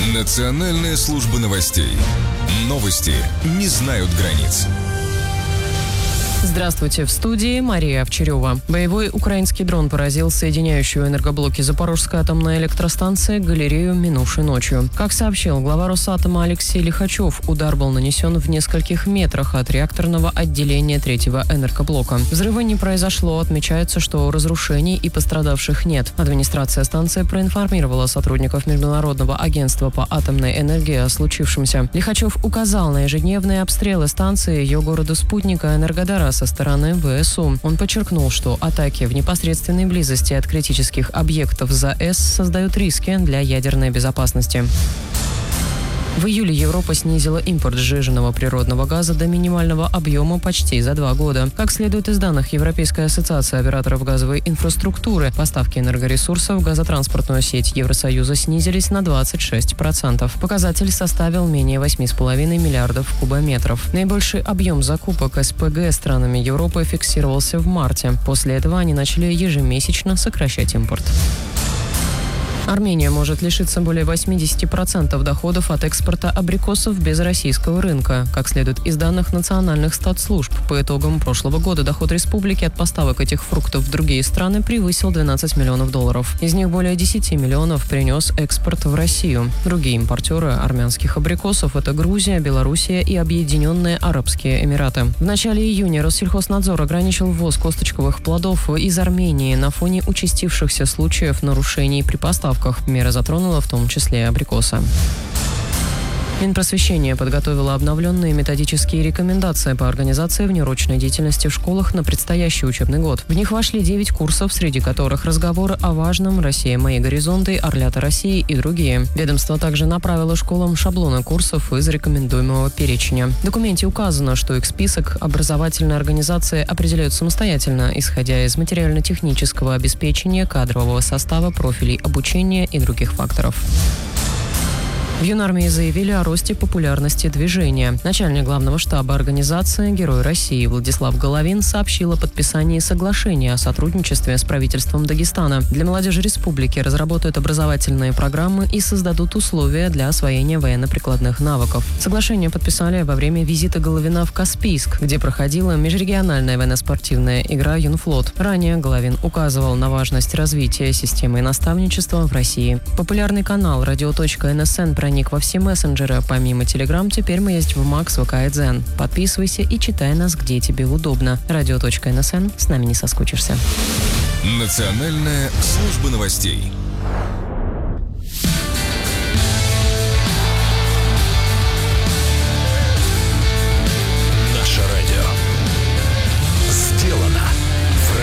Национальная служба новостей. Новости не знают границ. Здравствуйте, в студии Мария Овчарева. Боевой украинский дрон поразил соединяющую энергоблоки Запорожской атомной электростанции галерею минувшей ночью. Как сообщил глава Росатома Алексей Лихачев, удар был нанесен в нескольких метрах от реакторного отделения третьего энергоблока. Взрыва не произошло, отмечается, что разрушений и пострадавших нет. Администрация станции проинформировала сотрудников Международного агентства по атомной энергии о случившемся. Лихачев указал на ежедневные обстрелы станции ее города-спутника Энергодара со стороны ВСУ. Он подчеркнул, что атаки в непосредственной близости от критических объектов ЗАЭС создают риски для ядерной безопасности. В июле Европа снизила импорт сжиженного природного газа до минимального объема почти за 2 года. Как следует из данных Европейской ассоциации операторов газовой инфраструктуры, поставки энергоресурсов в газотранспортную сеть Евросоюза снизились на 26%. Показатель составил менее 8,5 миллиардов кубометров. Наибольший объем закупок СПГ странами Европы фиксировался в марте. После этого они начали ежемесячно сокращать импорт. Армения может лишиться более 80% доходов от экспорта абрикосов без российского рынка. Как следует из данных национальных статслужб, по итогам прошлого года доход республики от поставок этих фруктов в другие страны превысил $12 миллионов. Из них более 10 миллионов принес экспорт в Россию. Другие импортеры армянских абрикосов – это Грузия, Белоруссия и Объединенные Арабские Эмираты. В начале июня Россельхознадзор ограничил ввоз косточковых плодов из Армении на фоне участившихся случаев нарушений при поставках. Мера затронула в том числе и абрикосы. Минпросвещение подготовило обновленные методические рекомендации по организации внеурочной деятельности в школах на предстоящий учебный год. В них вошли 9 курсов, среди которых разговоры о важном, «Россия. Мои горизонты», «Орлята России» и другие. Ведомство также направило школам шаблоны курсов из рекомендуемого перечня. В документе указано, что их список образовательные организации определяют самостоятельно, исходя из материально-технического обеспечения, кадрового состава, профилей обучения и других факторов. В Юнармии заявили о росте популярности движения. Начальник главного штаба организации «Герой России» Владислав Головин сообщил о подписании соглашения о сотрудничестве с правительством Дагестана. Для молодежи республики разработают образовательные программы и создадут условия для освоения военно-прикладных навыков. Соглашение подписали во время визита Головина в Каспийск, где проходила межрегиональная военно-спортивная игра «Юнфлот». Ранее Головин указывал на важность развития системы наставничества в России. Популярный канал «Радио.НСН» проник во все мессенджеры. Помимо Telegram, теперь мы есть в Макс, ВК и Дзен. Подписывайся и читай нас, где тебе удобно. Радио.НСН. С нами не соскучишься. Национальная служба новостей.